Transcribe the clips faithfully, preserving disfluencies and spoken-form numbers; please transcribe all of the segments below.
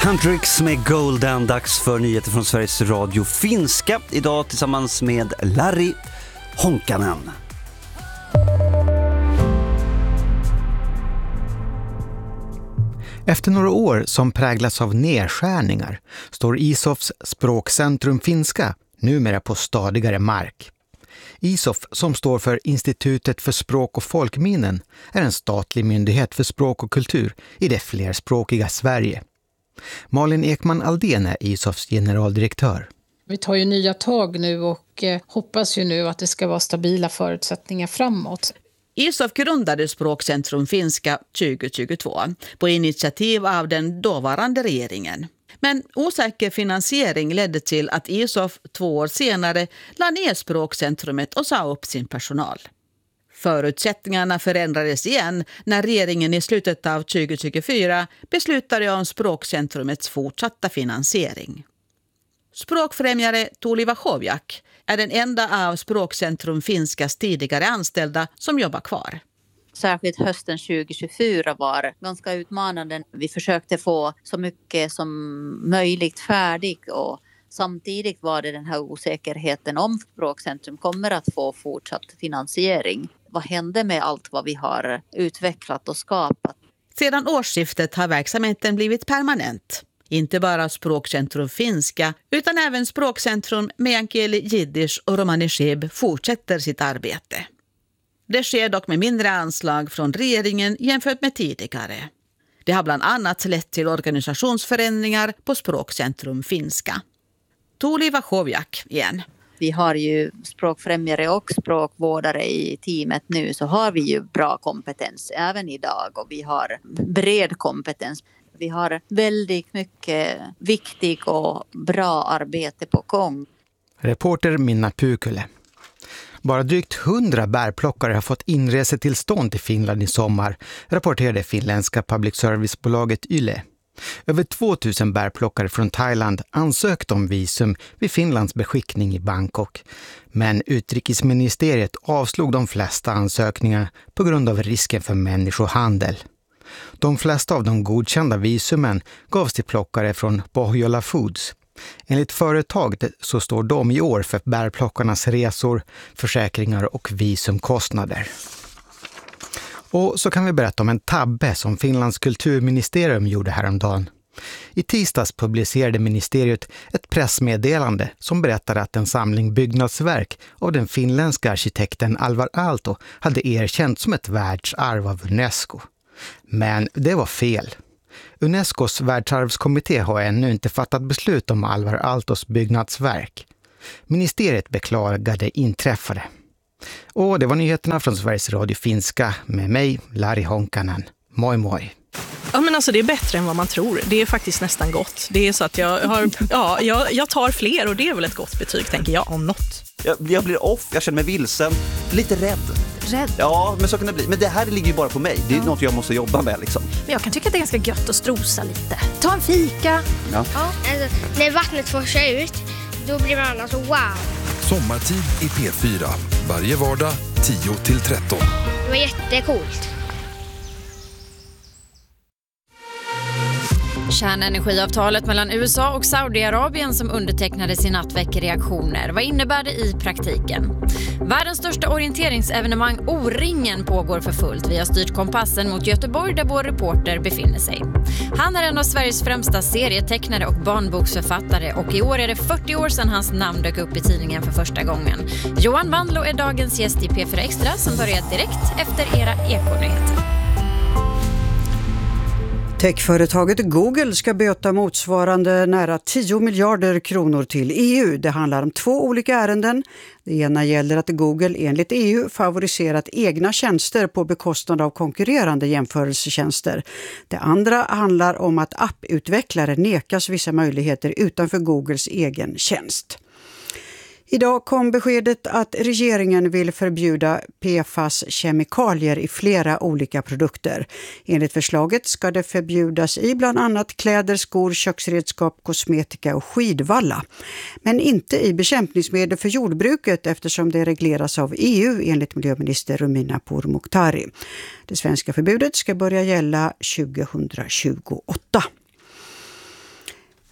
Huntrix med Golden, dags för nyheter från Sveriges Radio Finska. Idag tillsammans med Lari Honkanen. Efter några år som präglas av nedskärningar står I S O Fs språkcentrum Finska numera på stadigare mark. I S O F, som står för Institutet för språk och folkminnen, är en statlig myndighet för språk och kultur i det flerspråkiga Sverige. Malin Ekman Aldén är I S O Fs generaldirektör. Vi tar ju nya tag nu och hoppas ju nu att det ska vara stabila förutsättningar framåt. I S O F grundade Språkcentrum Finska tjugo tjugotvå på initiativ av den dåvarande regeringen. Men osäker finansiering ledde till att I S O F två år senare la ner Språkcentrumet och sa upp sin personal. Förutsättningarna förändrades igen när regeringen i slutet av tjugo tjugofyra beslutade om Språkcentrumets fortsatta finansiering. Språkfrämjare Tuuli Wachowiak är den enda av Språkcentrum Finskas tidigare anställda som jobbar kvar. Särskilt hösten tjugo tjugofyra var ganska utmanande. Vi försökte få så mycket som möjligt färdigt och samtidigt var det den här osäkerheten om Språkcentrum kommer att få fortsatt finansiering. Vad hände med allt vad vi har utvecklat och skapat? Sedan årsskiftet har verksamheten blivit permanent. Inte bara Språkcentrum Finska utan även Språkcentrum Meänkieli, Jiddisch och Romani Chib fortsätter sitt arbete. Det sker dock med mindre anslag från regeringen jämfört med tidigare. Det har bland annat lett till organisationsförändringar på Språkcentrum Finska. Tuuli Wachowiak igen. Vi har ju språkfrämjare och språkvårdare i teamet nu, så har vi ju bra kompetens även idag och vi har bred kompetens. Vi har väldigt mycket viktigt och bra arbete på gång. Reporter Minna Pukule. Bara drygt hundra bärplockare har fått inresetillstånd till Finland i sommar, rapporterade finländska public service-bolaget Yle. Över tvåtusen bärplockare från Thailand ansökte om visum vid Finlands beskickning i Bangkok. Men utrikesministeriet avslog de flesta ansökningar på grund av risken för människohandel. De flesta av de godkända visumen gavs till plockare från Pohjola Foods. Enligt företaget så står de i år för bärplockarnas resor, försäkringar och visumkostnader. Och så kan vi berätta om en tabbe som Finlands kulturministerium gjorde häromdagen. I tisdags publicerade ministeriet ett pressmeddelande som berättade att en samling byggnadsverk av den finländska arkitekten Alvar Aalto hade erkänt som ett världsarv av UNESCO. Men det var fel. Unescos världsarvskommitté har ännu inte fattat beslut om Alvar Aaltos byggnadsverk. Ministeriet beklagade inträffade. Och det var nyheterna från Sveriges Radio Finska med mig, Lari Honkanen. Moi moi. Ja, men alltså det är bättre än vad man tror. Det är faktiskt nästan gott. Det är så att jag har, ja, jag, jag tar fler och det är väl ett gott betyg, tänker jag, om något. Jag, jag blir off, jag känner mig vilsen, lite rädd. Rädd? Ja, men så kan det bli. Men det här ligger ju bara på mig. Det är ja. något jag måste jobba med liksom. Men jag kan tycka att det är ganska gött att strosa lite. Ta en fika. Ja. Ja. Alltså, när vattnet forsar ut, då blir man alltså wow. Sommartid i P fyra. Varje vardag tio till tretton. Det var jättecoolt. Kärnenergiavtalet mellan U S A och Saudiarabien som undertecknades i natt väcker reaktioner. Vad innebär det i praktiken? Världens största orienteringsevenemang O-ringen pågår för fullt. Vi har styrt kompassen mot Göteborg där vår reporter befinner sig. Han är en av Sveriges främsta serietecknare och barnboksförfattare och i år är det fyrtio år sedan hans namn dök upp i tidningen för första gången. Johan Wandlo är dagens gäst i P fyra Extra som börjar direkt efter era ekonyheter. Techföretaget Google ska böta motsvarande nära tio miljarder kronor till E U. Det handlar om två olika ärenden. Det ena gäller att Google enligt E U favoriserat egna tjänster på bekostnad av konkurrerande jämförelsetjänster. Det andra handlar om att apputvecklare nekas vissa möjligheter utanför Googles egen tjänst. Idag kom beskedet att regeringen vill förbjuda P F A S-kemikalier i flera olika produkter. Enligt förslaget ska det förbjudas i bland annat kläder, skor, köksredskap, kosmetika och skidvalla. Men inte i bekämpningsmedel för jordbruket eftersom det regleras av E U enligt miljöminister Romina Pourmokhtari. Det svenska förbudet ska börja gälla tjugohundratjugoåtta.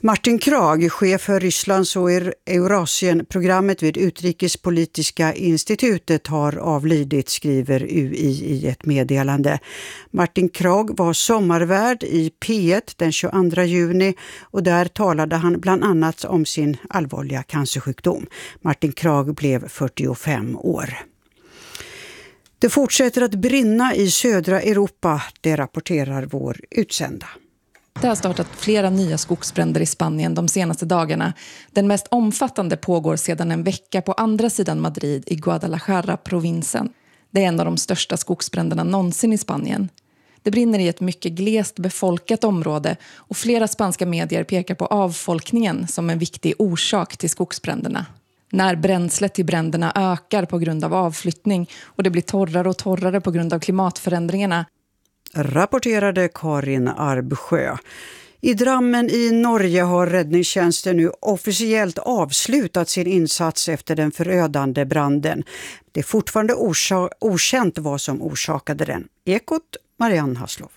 Martin Krag, chef för Rysslands och Eurasien-programmet vid Utrikespolitiska institutet, har avlidit, skriver U I i ett meddelande. Martin Krag var sommarvärd i P ett den tjugoandra juni och där talade han bland annat om sin allvarliga cancersjukdom. Martin Krag blev fyrtiofem år. Det fortsätter att brinna i södra Europa, det rapporterar vår utsända. Det har startat flera nya skogsbränder i Spanien de senaste dagarna. Den mest omfattande pågår sedan en vecka på andra sidan Madrid i Guadalajara-provinsen. Det är en av de största skogsbränderna någonsin i Spanien. Det brinner i ett mycket glest befolkat område och flera spanska medier pekar på avfolkningen som en viktig orsak till skogsbränderna. När bränslet till bränderna ökar på grund av avflyttning och det blir torrare och torrare på grund av klimatförändringarna, rapporterade Karin Arbsjö. I Drammen i Norge har räddningstjänsten nu officiellt avslutat sin insats efter den förödande branden. Det är fortfarande orsa- okänt vad som orsakade den. Ekot, Marianne Haslov.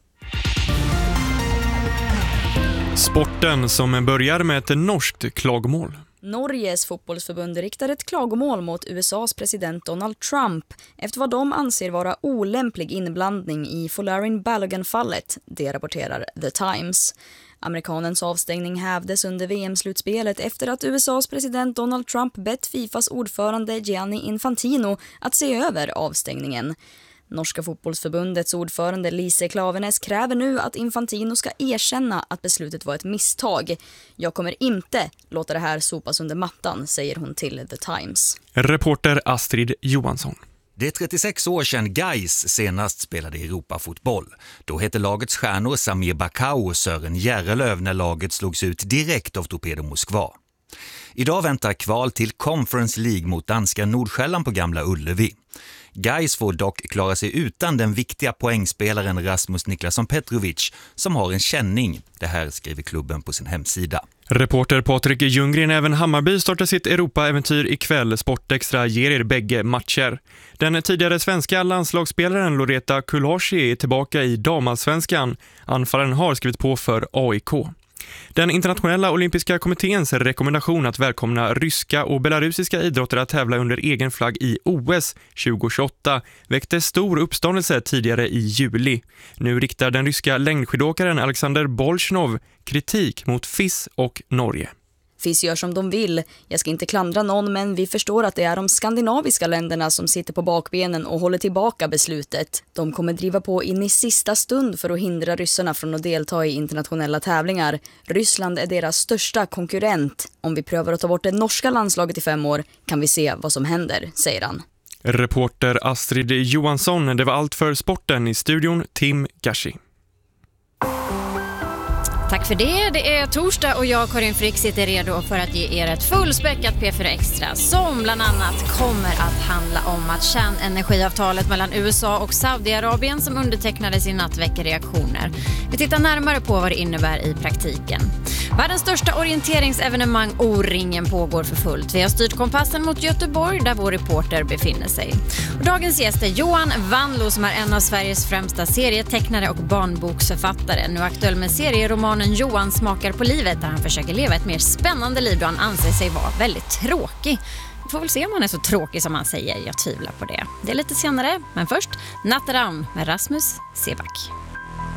Sporten som börjar med ett norskt klagomål. Norges fotbollsförbund riktar ett klagomål mot U S A:s president Donald Trump efter vad de anser vara olämplig inblandning i Folarin Balogun-fallet, det rapporterar The Times. Amerikanens avstängning hävdes under V M-slutspelet efter att U S A:s president Donald Trump bett Fifas ordförande Gianni Infantino att se över avstängningen. Norska fotbollsförbundets ordförande Lise Klaveness kräver nu att Infantino ska erkänna att beslutet var ett misstag. Jag kommer inte låta det här sopas under mattan, säger hon till The Times. Reporter Astrid Johansson. Det är trettiosex år sedan Gais senast spelade Europafotboll. Då hette lagets stjärnor Samir Bakau och Sören Järrelöv när laget slogs ut direkt av Torpedo Moskva. Idag väntar kval till Conference League mot danska Nordsjälland på Gamla Ullevi. Gais får dock klara sig utan den viktiga poängspelaren Rasmus Niklasson Petrovic som har en känning. Det här skriver klubben på sin hemsida. Reporter Patrik Ljunggren, även Hammarby startar sitt Europa-äventyr ikväll. Sportextra ger er bägge matcher. Den tidigare svenska landslagsspelaren Loreta Kulashi är tillbaka i damallsvenskan. Anfallaren har skrivit på för A I K. Den internationella olympiska kommitténs rekommendation att välkomna ryska och belarusiska idrottare att tävla under egen flagg i O S tjugohundratjugoåtta väckte stor uppståndelse tidigare i juli. Nu riktar den ryska längdskidåkaren Alexander Bolsjnov kritik mot F I S och Norge. F I S gör som de vill. Jag ska inte klandra någon, men vi förstår att det är de skandinaviska länderna som sitter på bakbenen och håller tillbaka beslutet. De kommer driva på in i sista stund för att hindra ryssarna från att delta i internationella tävlingar. Ryssland är deras största konkurrent. Om vi prövar att ta bort det norska landslaget i fem år kan vi se vad som händer, säger han. Reporter Astrid Johansson, det var allt för sporten. I studion Tim Gashi. Tack för det. Det är torsdag och jag, Karin Frick, sitter redo för att ge er ett fullspäckat P fyra Extra som bland annat kommer att handla om att kärnenergiavtalet mellan U S A och Saudiarabien som undertecknades i natt väcker reaktioner. Vi tittar närmare på vad det innebär i praktiken. Världens största orienteringsevenemang O-ringen pågår för fullt. Vi har styrt kompassen mot Göteborg där vår reporter befinner sig. Och dagens gäst är Johan Wanlo som är en av Sveriges främsta serietecknare och barnboksförfattare. Nu aktuell med serieromanen Johan smakar på livet där han försöker leva ett mer spännande liv då han anser sig vara väldigt tråkig. Vi får väl se om han är så tråkig som han säger. Jag tvivlar på det. Det är lite senare, men först Natteravn med Rasmus Seback.